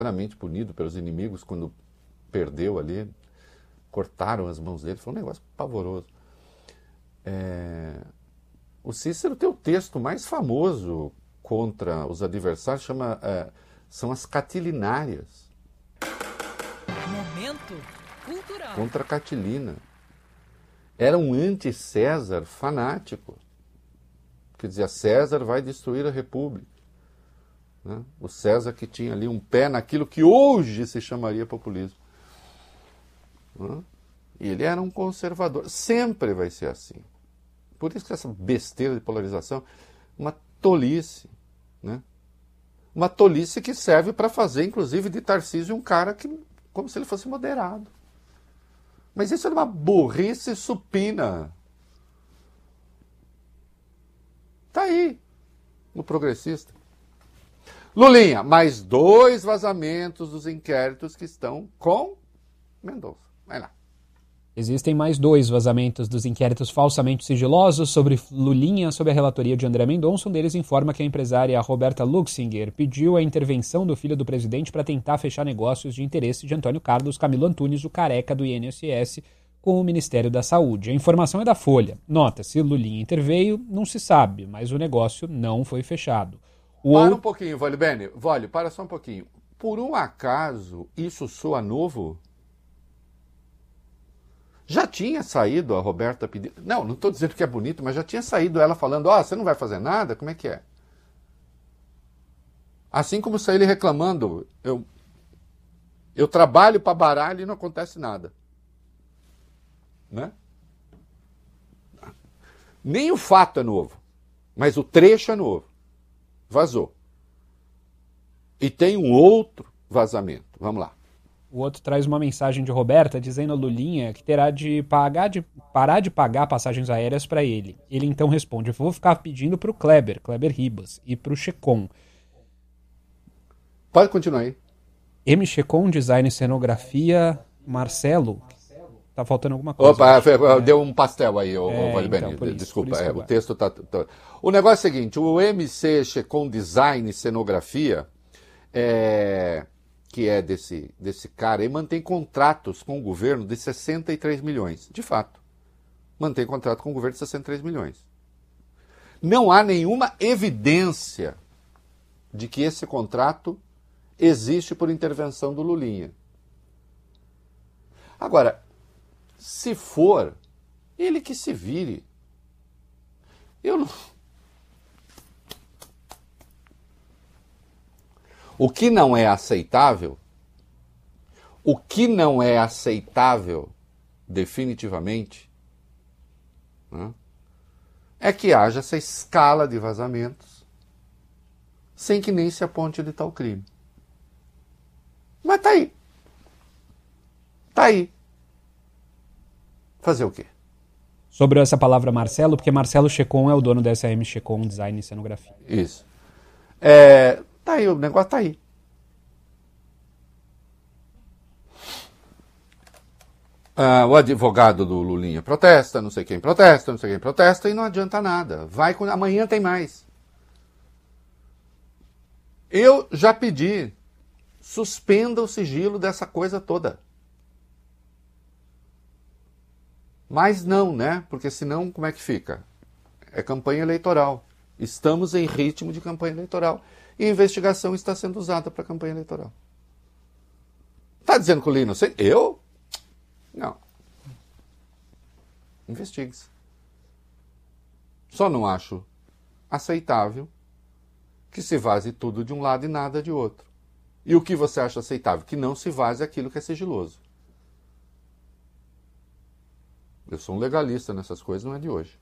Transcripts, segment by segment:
severamente punido pelos inimigos quando perdeu ali, cortaram as mãos dele, foi um negócio pavoroso. O Cícero tem o texto mais famoso contra os adversários, são as Catilinárias. Momento cultural. Contra Catilina. Era um anti-César fanático, que dizia: César vai destruir a República. Né? O César que tinha ali um pé naquilo que hoje se chamaria populismo. Né? E ele era um conservador. Sempre vai ser assim. Por isso que essa besteira de polarização, uma tolice. Né? Uma tolice que serve para fazer, inclusive, de Tarcísio um cara que, como se ele fosse moderado. Mas isso é uma burrice supina. Tá aí, o progressista. Lulinha, mais 2 vazamentos dos inquéritos que estão com Mendonça. Vai lá. Existem mais 2 vazamentos dos inquéritos falsamente sigilosos sobre Lulinha sob a relatoria de André Mendonça. Um deles informa que a empresária Roberta Luxinger pediu a intervenção do filho do presidente para tentar fechar negócios de interesse de Antônio Carlos Camilo Antunes, o careca do INSS, com o Ministério da Saúde. A informação é da Folha. Nota, se Lulinha interveio, não se sabe, mas o negócio não foi fechado. Para um pouquinho, Vólio Bene. Vólio, para só um pouquinho. Por um acaso, isso soa novo? Já tinha saído a Roberta pedindo... Não estou dizendo que é bonito, mas já tinha saído ela falando: você não vai fazer nada? Como é que é? Assim como saiu ele reclamando: eu trabalho para baralho e não acontece nada. Né? Nem o fato é novo, mas o trecho é novo. Vazou. E tem um outro vazamento. Vamos lá. O outro traz uma mensagem de Roberta dizendo a Lulinha que terá de parar de pagar passagens aéreas para ele. Ele então responde: vou ficar pedindo para o Kleber Ribas, e para o Checon. Pode continuar aí. M. Checon, design e cenografia, Marcelo. Tá faltando alguma coisa. Opa, deu um pastel aí, Vale então, Bene. Desculpa, o texto tá... O negócio é o seguinte: o MC Checon Design e Cenografia, que é desse cara, ele mantém contratos com o governo de 63 milhões. De fato. Mantém contrato com o governo de 63 milhões. Não há nenhuma evidência de que esse contrato existe por intervenção do Lulinha. Agora, se for, ele que se vire. Eu não... O que não é aceitável, definitivamente, né, é que haja essa escala de vazamentos sem que nem se aponte de tal crime. Mas tá aí. Tá aí. Fazer o quê? Sobre essa palavra Marcelo, porque Marcelo Checon é o dono da SM Checon Design e Cenografia. Isso. Tá aí, o negócio tá aí. O advogado do Lulinha protesta, não sei quem protesta, e não adianta nada. Amanhã tem mais. Eu já pedi, suspenda o sigilo dessa coisa toda. Mas não, né? Porque senão, como é que fica? É campanha eleitoral. Estamos em ritmo de campanha eleitoral. E a investigação está sendo usada para campanha eleitoral. Está dizendo que o Lula é inocente? Eu? Não. Investigue-se. Só não acho aceitável que se vaze tudo de um lado e nada de outro. E o que você acha aceitável? Que não se vaze aquilo que é sigiloso. Eu sou um legalista nessas coisas, não é de hoje.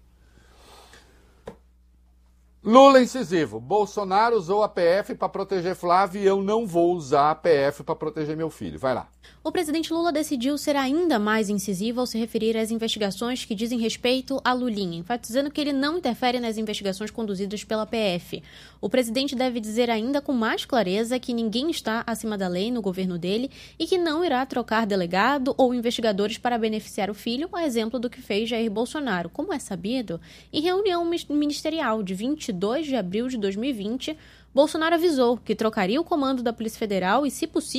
Lula incisivo. Bolsonaro usou a PF para proteger Flávio e eu não vou usar a PF para proteger meu filho. Vai lá. O presidente Lula decidiu ser ainda mais incisivo ao se referir às investigações que dizem respeito a Lulinha, enfatizando que ele não interfere nas investigações conduzidas pela PF. O presidente deve dizer ainda com mais clareza que ninguém está acima da lei no governo dele e que não irá trocar delegado ou investigadores para beneficiar o filho, a exemplo do que fez Jair Bolsonaro, como é sabido, em reunião ministerial de 22 de abril de 2020, Bolsonaro avisou que trocaria o comando da Polícia Federal e, se possível,